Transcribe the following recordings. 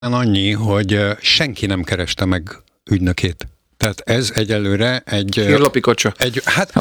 Annyi, hogy senki nem kereste meg ügynökét. Tehát ez egyelőre egy... Hírlapi kocsa. Hát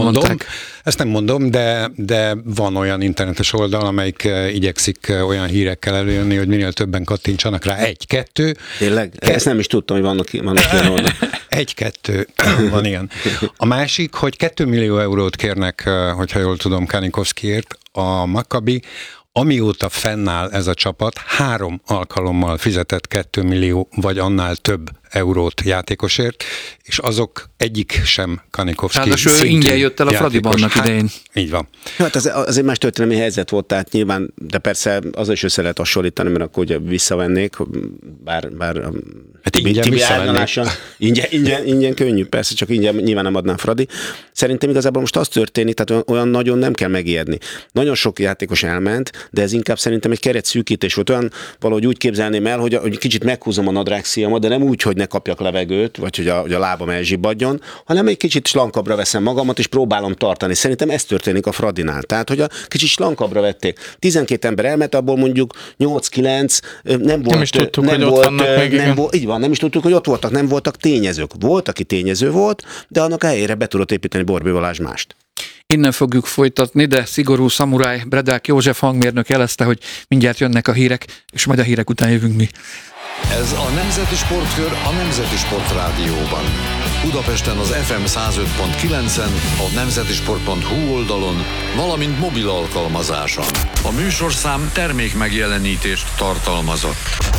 ezt nem mondom, de van olyan internetes oldal, amelyik igyekszik olyan hírekkel előjönni, hogy minél többen kattintsanak rá. 1-2. Tényleg? Ezt nem is tudtam, hogy vannak ilyen oldal. 1-2 van ilyen. A másik, hogy 2 millió eurót kérnek, hogyha jól tudom, Kanikovszkiért a Maccabi. Amióta fennáll ez a csapat, 3 alkalommal fizetett 2 millió vagy annál több eurót játékosért, és azok egyik sem Kanikovszki. Ráadásul ingyen jött el a Fradiban annak idején. Így van. Hát az egy más történelmi helyzet volt, tehát nyilván, de persze az is össze lehet hasonlítani, mert akkor ugye visszavennék, bár hát ingyen visszavennék. Ingyen könnyű, persze, csak ingyen nyilván nem adná Fradi. Szerintem igazából most az történik, tehát olyan nagyon nem kell megijedni. Nagyon sok játékos elment, de ez inkább szerintem egy keretszűkítés volt. Olyan valahogy úgy képzelném el, hogy kicsit meghúzom a nadrágszíjamat, de nem úgy, hogy ne kapjak levegőt, vagy hogy a lábam elzsibbadjon, hanem egy kicsit slankabbra veszem magamat, és próbálom tartani. Szerintem ez történik a Fradinál. Tehát, hogy a kicsit slankabbra vették. 12 ember elment, abból mondjuk 8-9 nem volt. Nem is tudtuk, hogy ott vannak még. Így van, nem is tudtuk, hogy ott voltak, nem voltak tényezők. Volt, aki tényező volt, de annak helyére be tudott építeni Borbély Balázs mást. Innen fogjuk folytatni, de szigorú szamuráj Bredák József hangmérnök jelezte, hogy mindjárt jönnek a hírek, és majd a hírek után jövünk mi. Ez a Nemzeti Sportkör a Nemzeti Sport Rádióban. Budapesten az FM 105.9-en, a nemzetisport.hu oldalon, valamint mobil alkalmazáson. A műsorszám termék megjelenítést tartalmazott.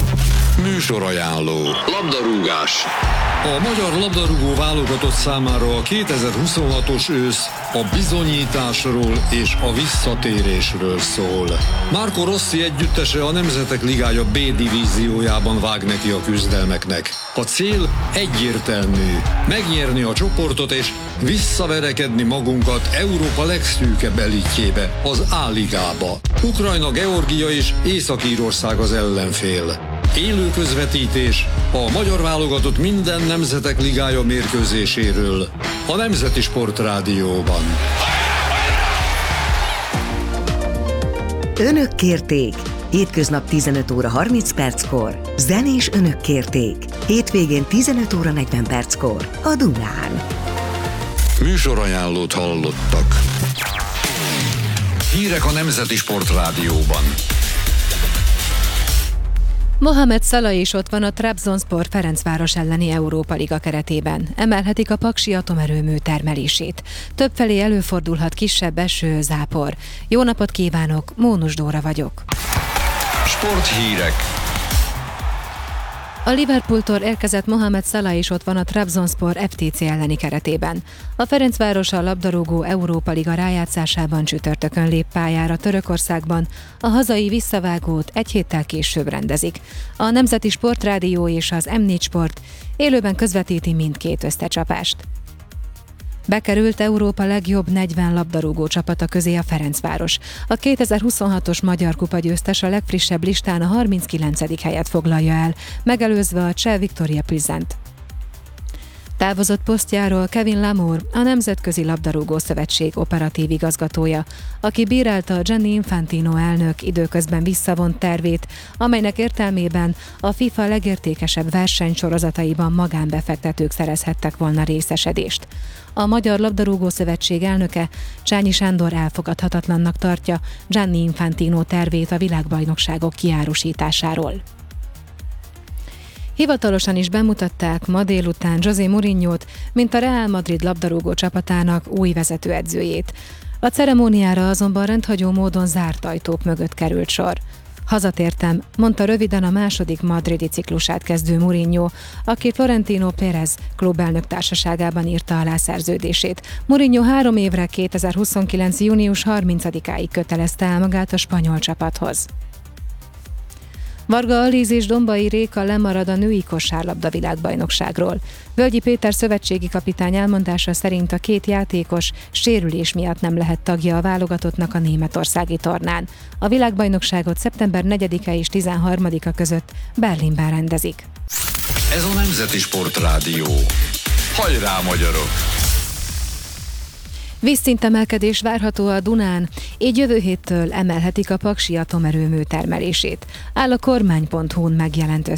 Műsorajánló. Labdarúgás. A magyar labdarúgó válogatott számára a 2026-os ősz a bizonyításról és a visszatérésről szól. Marco Rossi együttese a Nemzetek Ligája B divíziójában vág neki a küzdelmeknek. A cél egyértelmű: megnyerni a csoportot és visszaverekedni magunkat Európa legszűkebb elitjébe, az A-ligába. Ukrajna, Georgia és Észak-Írország az ellenfél. Élő közvetítés a magyar válogatott minden Nemzetek Ligája mérkőzéséről a Nemzeti Sport Rádióban. Önök kérték. Hétköznap 15 óra 30 perckor. Zenés önök kérték. Hétvégén 15 óra 40 perckor. A Dunán. Műsorajánlót hallottak. Hírek a Nemzeti Sport Rádióban. Mohamed Salah is ott van a Trabzonspor Ferencváros elleni Európa Liga keretében. Emelhetik a paksi atomerőmű termelését. Többfelé előfordulhat kisebb eső, zápor. Jó napot kívánok, Mónus Dóra vagyok. Sporthírek. A Liverpooltól érkezett Mohamed Salah is ott van a Trabzonspor FTC elleni keretében. A Ferencváros a labdarúgó Európa Liga rájátszásában csütörtökön lép pályára Törökországban, a hazai visszavágót egy héttel később rendezik. A Nemzeti Sportrádió és az M4 Sport élőben közvetíti mindkét összecsapást. Bekerült Európa legjobb 40 labdarúgó csapata közé a Ferencváros. A 2026-os Magyar Kupa győztes a legfrissebb listán a 39. helyet foglalja el, megelőzve a cseh Viktoria Plzent. Távozott posztjáról Kevin Lamour, a Nemzetközi Labdarúgó Szövetség operatív igazgatója, aki bírálta Gianni Infantino elnök időközben visszavont tervét, amelynek értelmében a FIFA legértékesebb versenysorozataiban magánbefektetők szerezhettek volna részesedést. A Magyar Labdarúgó Szövetség elnöke, Csányi Sándor elfogadhatatlannak tartja Gianni Infantino tervét a világbajnokságok kiárusításáról. Hivatalosan is bemutatták ma délután José Mourinhót, mint a Real Madrid labdarúgó csapatának új vezetőedzőjét. A ceremóniára azonban rendhagyó módon zárt ajtók mögött került sor. Hazatértem, mondta röviden a második madridi ciklusát kezdő Mourinho, aki Florentino Pérez klubelnök társaságában írta alá szerződését. Mourinho 3 évre 2029. június 30-áig kötelezte el magát a spanyol csapathoz. Varga Alíz és Dombai Réka lemarad a női kosárlabda világbajnokságról. Völgyi Péter szövetségi kapitány elmondása szerint a két játékos sérülés miatt nem lehet tagja a válogatottnak a németországi tornán. A világbajnokságot szeptember 4-e és 13-a között Berlinben rendezik. Ez a Nemzeti Sport Rádió. Hajrá, magyarok! Vízszintemelkedés várható a Dunán, így jövő héttől emelhetik a paksi atomerőmű termelését, áll a kormány.hu-n megjelent